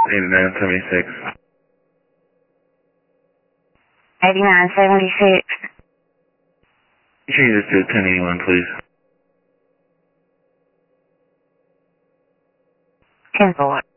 8976. 8976. You should just do 1081, please. 10-4.